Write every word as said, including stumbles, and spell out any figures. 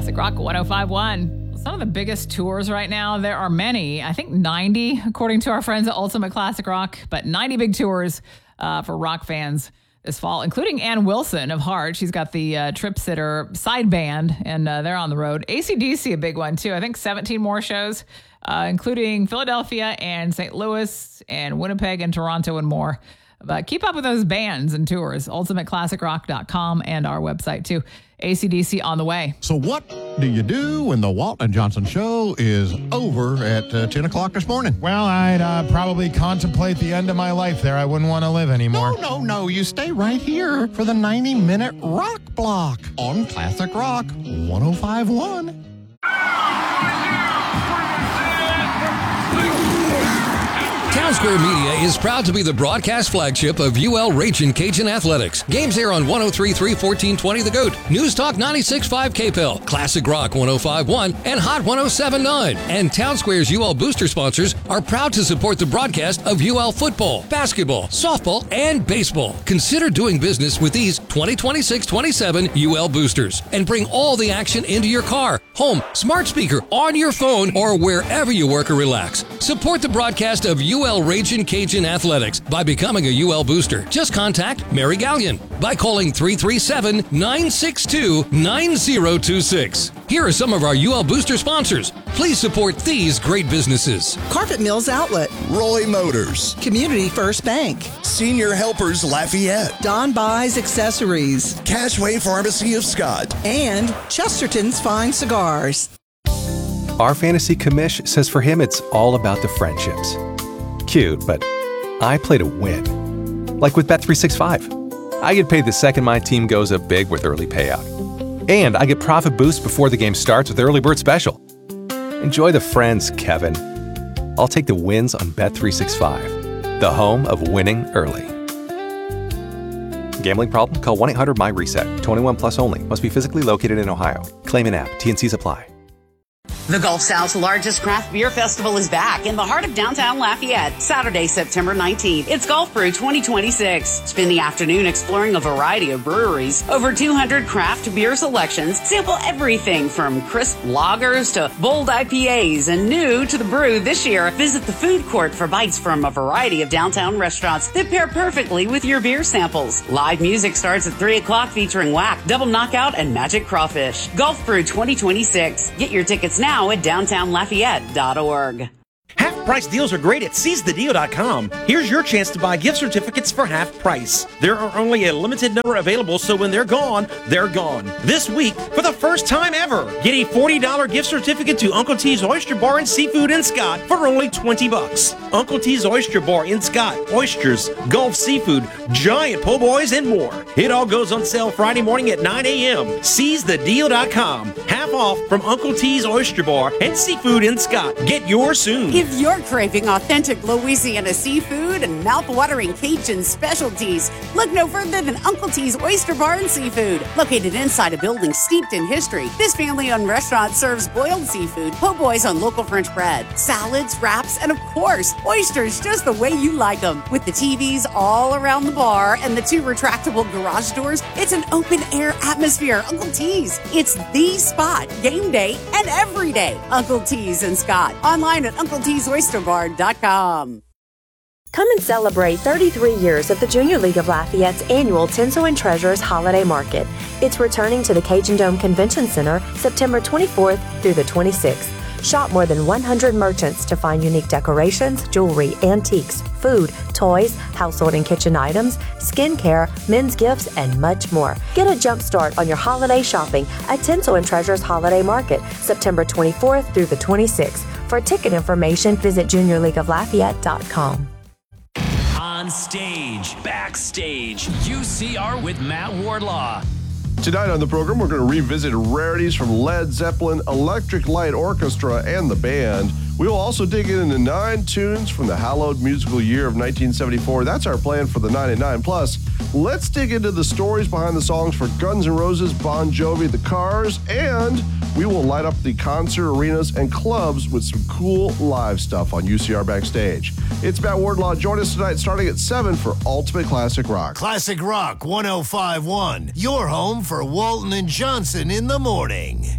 Classic Rock one oh five point one. Some of the biggest tours right now, there are many, I think ninety, according to our friends at Ultimate Classic Rock, but ninety big tours uh, for rock fans this fall, including Ann Wilson of Heart. She's got the uh, Trip Sitter side band, and uh, they're on the road. A C D C, a big one, too. I think seventeen more shows, uh, including Philadelphia and Saint Louis and Winnipeg and Toronto and more. But keep up with those bands and tours. ultimate classic rock dot com and our website, too. A C D C on the way. So what do you do when the Walt and Johnson show is over at uh, ten o'clock this morning? Well, I'd uh, probably contemplate the end of my life there. I wouldn't want to live anymore. No, no, no. You stay right here for the ninety-minute rock block on Classic Rock one oh five point one. Town Square Media is proud to be the broadcast flagship of U L Ragin' Cajun Athletics. Games air on one oh three point three, fourteen twenty The Goat, News Talk ninety-six point five K P L, Classic Rock one oh five point one, and Hot one oh seven point nine. And Town Square's U L booster sponsors are proud to support the broadcast of U L football, basketball, softball, and baseball. Consider doing business with these twenty twenty-six twenty-seven U L boosters and bring all the action into your car, home, smart speaker, on your phone, or wherever you work or relax. Support the broadcast of U L Ragin' Cajun Athletics by becoming a U L booster. Just contact Mary Gallion by calling three three seven, nine six two, nine oh two six. Here are some of our U L booster sponsors. Please support these great businesses. Carpet Mills Outlet, Rolly Motors, Community First Bank, Senior Helpers Lafayette, Don Buys Accessories, Cashway Pharmacy of Scott, and Chesterton's Fine Cigars. Our fantasy commish says for him it's all about the friendships. Cute, but I play to win. Like with Bet three sixty-five. I get paid the second my team goes up big with early payout. And I get profit boost before the game starts with Early Bird Special. Enjoy the friends, Kevin. I'll take the wins on Bet three sixty-five, the home of winning early. Gambling problem? Call one eight hundred my reset. twenty-one plus only. Must be physically located in Ohio. Claim an app. T N Cs apply. The Gulf South's largest craft beer festival is back in the heart of downtown Lafayette, Saturday, September nineteenth. It's Gulf Brew twenty twenty-six. Spend the afternoon exploring a variety of breweries, over two hundred craft beer selections, sample everything from crisp lagers to bold I P As, and new to the brew this year, visit the food court for bites from a variety of downtown restaurants that pair perfectly with your beer samples. Live music starts at three o'clock featuring Whack, Double Knockout, and Magic Crawfish. Gulf Brew twenty twenty-six. Get your tickets now at downtown lafayette dot org. Half price deals are great at seize the deal dot com. Here's your chance to buy gift certificates for half price. There are only a limited number available, so when they're gone, they're gone. This week, for the first time ever, get a forty dollars gift certificate to Uncle T's Oyster Bar and Seafood in Scott for only twenty bucks. Uncle T's Oyster Bar in Scott. Oysters, Gulf seafood, giant po' boys, and more. It all goes on sale Friday morning at nine a.m. seize the deal dot com. Half off from Uncle T's Oyster Bar and Seafood in Scott. Get yours soon. If you're craving authentic Louisiana seafood and mouth-watering Cajun specialties, look no further than Uncle T's Oyster Bar and Seafood. Located inside a building steeped in history, this family-owned restaurant serves boiled seafood, po' boys on local French bread, salads, wraps, and of course, oysters just the way you like them. With the T Vs all around the bar and the two retractable garage doors, it's an open-air atmosphere. Uncle T's. It's the spot, game day and every day. Uncle T's in Scott. Online at uncle tees oyster bar dot com. Come and celebrate thirty-three years of the Junior League of Lafayette's annual Tinsel and Treasures Holiday Market. It's returning to the Cajun Dome Convention Center September twenty-fourth through the twenty-sixth. Shop more than one hundred merchants to find unique decorations, jewelry, antiques, food, toys, household and kitchen items, skincare, men's gifts, and much more. Get a jump start on your holiday shopping at Tinsel and Treasures Holiday Market, September twenty-fourth through the twenty-sixth. For ticket information, visit junior league of lafayette dot com. On stage, backstage, U C R with Matt Wardlaw. Tonight on the program, we're going to revisit rarities from Led Zeppelin, Electric Light Orchestra, and the band. We will also dig into nine tunes from the hallowed musical year of nineteen seventy-four. That's our plan for the ninety-nine. Plus, let's dig into the stories behind the songs for Guns N' Roses, Bon Jovi, The Cars, and we will light up the concert arenas and clubs with some cool live stuff on U C R Backstage. It's Matt Wardlaw. Join us tonight starting at seven for Ultimate Classic Rock. Classic Rock one oh five point one, your home for Walton and Johnson in the morning.